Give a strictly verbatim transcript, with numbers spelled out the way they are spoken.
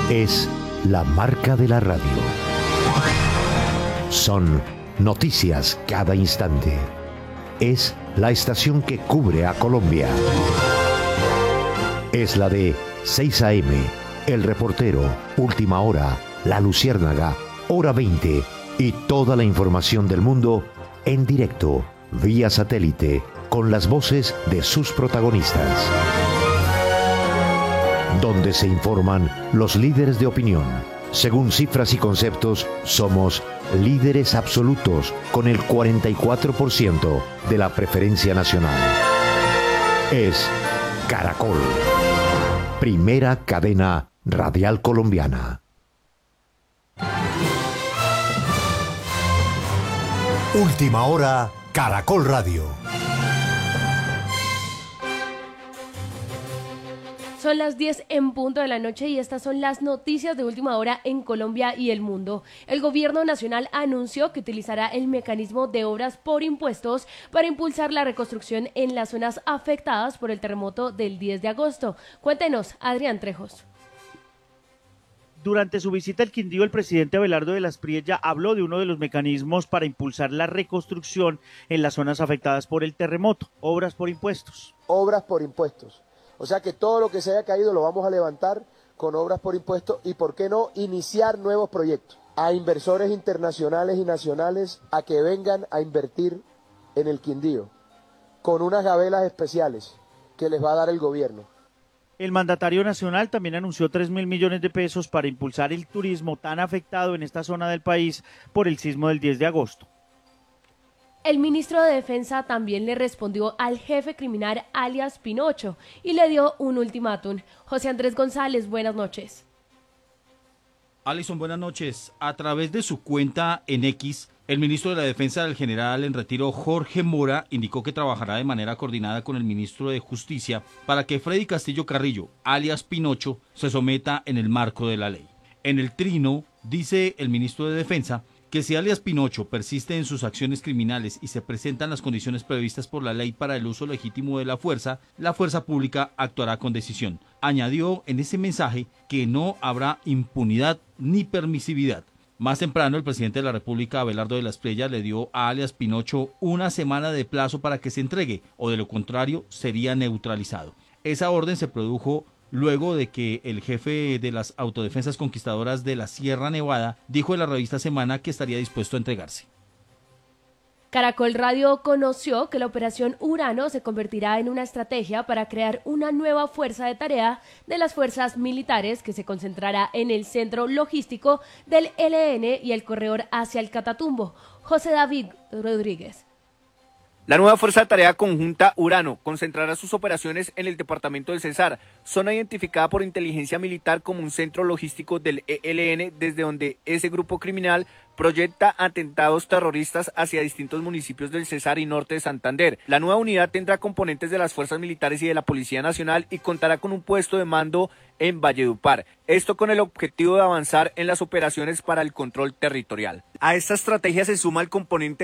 Es la marca de la radio. Son noticias cada instante. Es la estación que cubre a Colombia. Es la de seis a eme, El Reportero, Última Hora, La Luciérnaga, Hora veinte y toda la información del mundo en directo, vía satélite, con las voces de sus protagonistas. Donde se informan los líderes de opinión. Según cifras y conceptos, somos líderes absolutos con el cuarenta y cuatro por ciento de la preferencia nacional. Es Caracol, primera cadena radial colombiana. Última Hora, Caracol Radio. Son las diez en punto de la noche y estas son las noticias de última hora en Colombia y el mundo. El gobierno nacional anunció que utilizará el mecanismo de obras por impuestos para impulsar la reconstrucción en las zonas afectadas por el terremoto del diez de agosto. Cuéntenos, Adrián Trejos. Durante su visita al Quindío, el presidente Abelardo de la Espriella habló de uno de los mecanismos para impulsar la reconstrucción en las zonas afectadas por el terremoto, obras por impuestos. Obras por impuestos. O sea que todo lo que se haya caído lo vamos a levantar con obras por impuestos y, ¿por qué no?, iniciar nuevos proyectos. A inversores internacionales y nacionales a que vengan a invertir en el Quindío, con unas gabelas especiales que les va a dar el gobierno. El mandatario nacional también anunció tres mil millones de pesos para impulsar el turismo tan afectado en esta zona del país por el sismo del diez de agosto. El ministro de Defensa también le respondió al jefe criminal alias Pinocho y le dio un ultimátum. José Andrés González, buenas noches. Alison, buenas noches. A través de su cuenta en X, el ministro de la Defensa del general en retiro Jorge Mora indicó que trabajará de manera coordinada con el ministro de Justicia para que Freddy Castillo Carrillo, alias Pinocho, se someta en el marco de la ley. En el trino, dice el ministro de Defensa, que si alias Pinocho persiste en sus acciones criminales y se presentan las condiciones previstas por la ley para el uso legítimo de la fuerza, la fuerza pública actuará con decisión. Añadió en ese mensaje que no habrá impunidad ni permisividad. Más temprano, el presidente de la República, Abelardo de la Espriella, le dio a alias Pinocho una semana de plazo para que se entregue, o de lo contrario, sería neutralizado. Esa orden se produjo luego de que el jefe de las autodefensas conquistadoras de la Sierra Nevada dijo en la revista Semana que estaría dispuesto a entregarse. Caracol Radio conoció que la operación Urano se convertirá en una estrategia para crear una nueva fuerza de tarea de las fuerzas militares que se concentrará en el centro logístico del E L N y el corredor hacia el Catatumbo. José David Rodríguez. La nueva Fuerza de Tarea Conjunta Urano concentrará sus operaciones en el departamento del Cesar, zona identificada por inteligencia militar como un centro logístico del E L N, desde donde ese grupo criminal proyecta atentados terroristas hacia distintos municipios del Cesar y norte de Santander. La nueva unidad tendrá componentes de las fuerzas militares y de la Policía Nacional y contará con un puesto de mando en Valledupar. Esto con el objetivo de avanzar en las operaciones para el control territorial. A esta estrategia se suma el componente